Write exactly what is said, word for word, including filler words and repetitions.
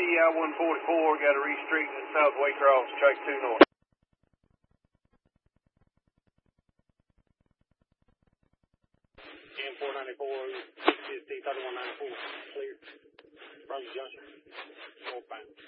I one forty-four, got a restrict in South Waycross, track two north. M four ninety-four, T thirty-one ninety-four, clear. From the junction, northbound.